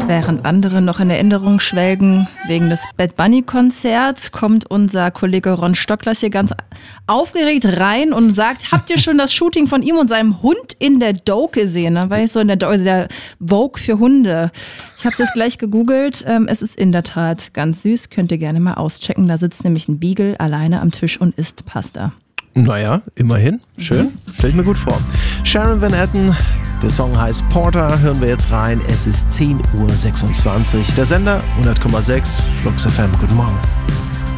Während andere noch in Erinnerung schwelgen wegen des Bad Bunny Konzerts, kommt unser Kollege Ron Stocklers hier ganz aufgeregt rein und sagt, habt ihr schon das Shooting von ihm und seinem Hund in der Doke gesehen? Dann war ich so in der Vogue für Hunde. Ich habe es jetzt gleich gegoogelt. Es ist in der Tat ganz süß. Könnt ihr gerne mal auschecken. Da sitzt nämlich ein Beagle alleine am Tisch und isst Pasta. Naja, immerhin. Schön. Stell ich mir gut vor. Sharon Van Etten, der Song heißt Porter, hören wir jetzt rein. Es ist 10:26 Uhr. Der Sender 100,6 Flux FM. Guten Morgen.